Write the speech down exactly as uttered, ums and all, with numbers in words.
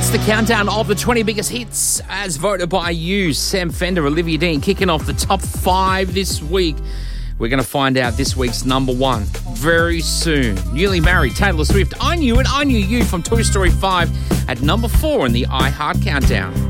It's the countdown of the twenty biggest hits as voted by you. Sam Fender, Olivia Dean kicking off the top five this week. We're going to find out this week's number one very soon. Newly married, Taylor Swift. I Knew It, I Knew You from Toy Story five at number four in the iHeart Countdown.